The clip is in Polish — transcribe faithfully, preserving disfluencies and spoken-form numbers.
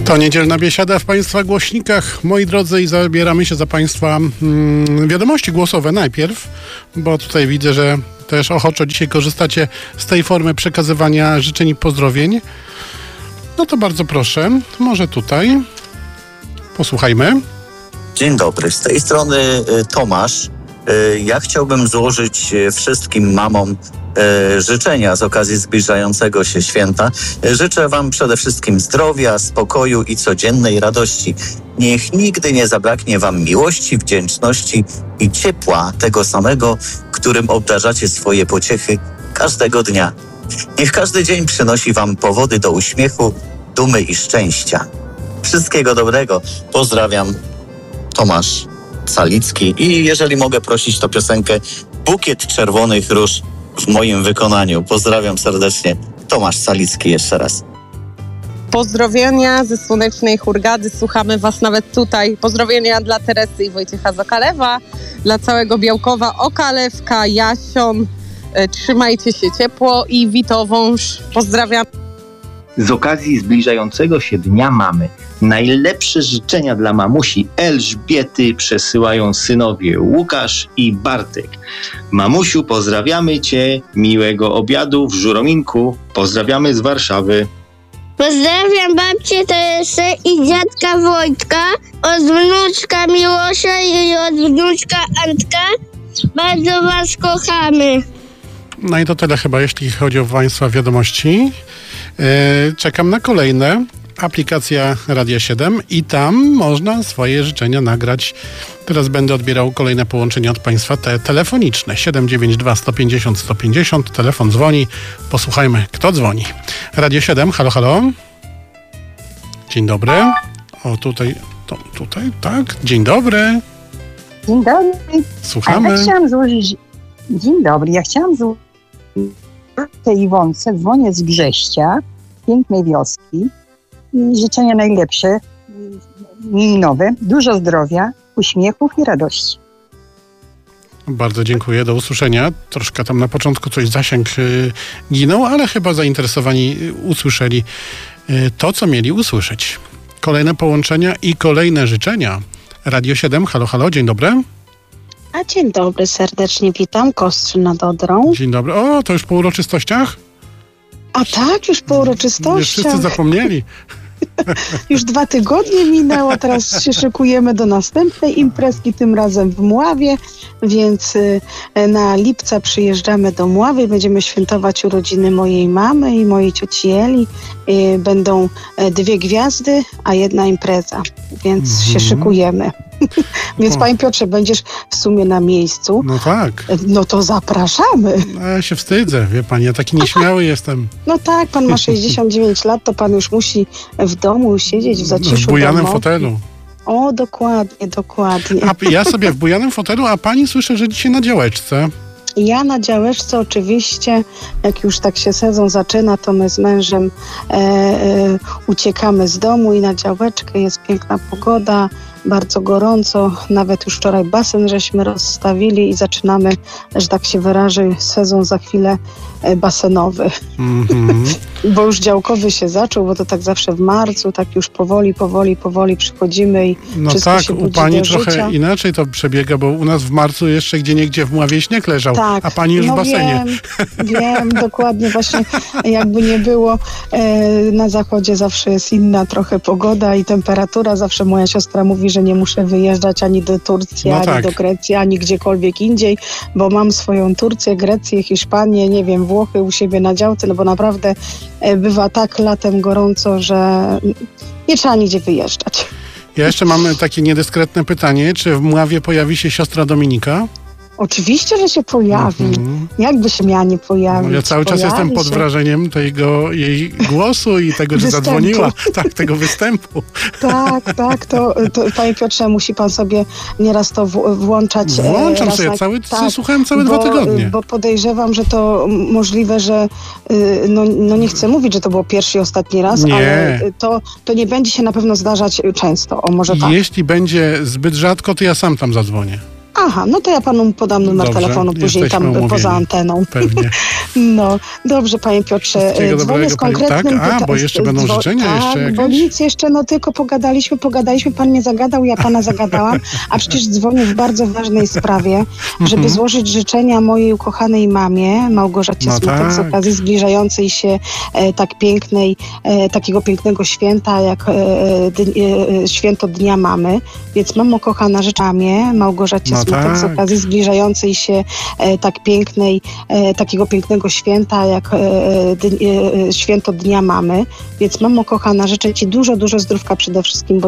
To niedzielna biesiada w Państwa głośnikach, moi drodzy, i zabieramy się za Państwa mm, wiadomości głosowe najpierw, bo tutaj widzę, że też ochoczo dzisiaj korzystacie z tej formy przekazywania życzeń i pozdrowień. No to bardzo proszę, może tutaj posłuchajmy. Dzień dobry, z tej strony y, Tomasz. Y, ja chciałbym złożyć y, wszystkim mamom y, życzenia z okazji zbliżającego się święta. Y, życzę wam przede wszystkim zdrowia, spokoju i codziennej radości. Niech nigdy nie zabraknie wam miłości, wdzięczności i ciepła tego samego, którym obdarzacie swoje pociechy każdego dnia. Niech każdy dzień przynosi wam powody do uśmiechu, dumy i szczęścia. Wszystkiego dobrego. Pozdrawiam. Tomasz Salicki. I jeżeli mogę prosić, to piosenkę Bukiet Czerwonych Róż w moim wykonaniu. Pozdrawiam serdecznie. Tomasz Salicki jeszcze raz. Pozdrowienia ze Słonecznej Hurgady. Słuchamy was nawet tutaj. Pozdrowienia dla Teresy i Wojciecha z Okalewa, dla całego Białkowa, Okalewka, Jasion. Trzymajcie się ciepło i Witowąż. Pozdrawiam. Z okazji zbliżającego się Dnia Mamy najlepsze życzenia dla mamusi Elżbiety przesyłają synowie Łukasz i Bartek. Mamusiu, pozdrawiamy Cię, miłego obiadu w Żurominku. Pozdrawiamy z Warszawy. Pozdrawiam babcię Teresę i dziadka Wojtka, od wnuczka Miłosza i od wnuczka Antka. Bardzo was kochamy. No i to tyle chyba, jeśli chodzi o Państwa wiadomości. Yy, czekam na kolejne. Aplikacja Radia siedem i tam można swoje życzenia nagrać. Teraz będę odbierał kolejne połączenia od Państwa te telefoniczne. siedem dziewięć dwa sto pięćdziesiąt sto pięćdziesiąt. Telefon dzwoni. Posłuchajmy, kto dzwoni. Radio siedem, halo, halo. Dzień dobry. O, tutaj, to, tutaj, tak. Dzień dobry. Dzień dobry. Słuchamy. A ja chciałam złożyć... Dzień dobry. Ja chciałam złożyć tej Iwonce, dzwonię z Brześcia, pięknej wioski. I życzenia najlepsze, nowe, dużo zdrowia, uśmiechów i radości. Bardzo dziękuję, do usłyszenia. Troszkę tam na początku coś zasięg yy, ginął, ale chyba zainteresowani yy, usłyszeli yy, to, co mieli usłyszeć. Kolejne połączenia i kolejne życzenia. Radio siedem, halo, halo, dzień dobry. A dzień dobry, serdecznie witam, Kostrzyn nad Odrą. Dzień dobry. O, to już po uroczystościach? A tak, już po uroczystościach. Już wszyscy zapomnieli. Już dwa tygodnie minęło, teraz się szykujemy do następnej imprezki, tym razem w Mławie, więc na lipca przyjeżdżamy do Mławy i będziemy świętować urodziny mojej mamy i mojej cioci Eli. Będą dwie gwiazdy, a jedna impreza, więc mm-hmm. się szykujemy. Więc, Panie Piotrze, będziesz w sumie na miejscu. No tak. No to zapraszamy. No, ja się wstydzę, wie Pani, ja taki nieśmiały jestem. No tak, Pan ma sześćdziesiąt dziewięć lat, to Pan już musi w domu siedzieć w zaciszu W bujanym domowym. fotelu. O, dokładnie, dokładnie. A ja sobie w bujanym fotelu, a Pani słyszę, że dzisiaj na działeczce. Ja na działeczce oczywiście, jak już tak się sezon zaczyna, to my z mężem e, e, uciekamy z domu i na działeczkę, jest piękna pogoda, bardzo gorąco, nawet już wczoraj basen żeśmy rozstawili i zaczynamy, że tak się wyrażę, sezon za chwilę basenowy. Mm-hmm. Bo już działkowy się zaczął, bo to tak zawsze w marcu, tak już powoli, powoli, powoli przychodzimy i no wszystko tak, się u budzi Pani do trochę życia. inaczej to przebiega, bo u nas w marcu jeszcze gdzieniegdzie w Mławie śnieg leżał, tak, a Pani już no w basenie. Wiem, wiem, dokładnie, właśnie jakby nie było, e, na zachodzie zawsze jest inna trochę pogoda i temperatura, zawsze moja siostra mówi, że nie muszę wyjeżdżać ani do Turcji, no ani tak. do Grecji, ani gdziekolwiek indziej, bo mam swoją Turcję, Grecję, Hiszpanię, nie wiem, Włochy u siebie na działce, no bo naprawdę e, bywa tak latem gorąco, że nie trzeba nigdzie wyjeżdżać. Ja jeszcze mam takie niedyskretne pytanie, czy w Mławie pojawi się siostra Dominika? Oczywiście, że się pojawi. Mm-hmm. Jakby się miała nie pojawić? No ja cały czas pojawi jestem pod się. wrażeniem tego jej głosu i tego, że Występu. zadzwoniła. Tak, tego występu. Tak, tak. To, to, Panie Piotrze, musi pan sobie nieraz to w, włączać. Włączam raz sobie, na, cały, tak, słuchałem całe bo, dwa tygodnie. Bo podejrzewam, że to możliwe, że no, no nie chcę mówić, że to było pierwszy i ostatni raz, nie. ale to, to nie będzie się na pewno zdarzać często. O, może tak. Jeśli będzie zbyt rzadko, to ja sam tam zadzwonię. Aha, no to ja panu podam numer Dobrze, telefonu później jesteśmy tam umówieni. poza anteną. Pewnie. No, dobrze, panie Piotrze. Wszystkiego Dzwonię dobrego, z pani- konkretnym tak? A, pyta- bo jeszcze będą dzwo- życzenia tak, jeszcze bo jakieś? nic jeszcze, no tylko pogadaliśmy, pogadaliśmy, pan mnie zagadał, ja pana zagadałam, a przecież dzwonię w bardzo ważnej sprawie, żeby Mhm. złożyć życzenia mojej ukochanej mamie, Małgorzacie No Smutek, z tak. okazji zbliżającej się e, tak pięknej, e, takiego pięknego święta, jak e, dni, e, święto Dnia Mamy. Więc mamo kochana, życzę mamie, Małgorzacie No Smutek, z tak. okazji zbliżającej się e, tak pięknej, e, takiego pięknego święta, jak e, dni, e, święto Dnia Mamy. Więc mamo kochana, życzę ci dużo, dużo zdrówka przede wszystkim, bo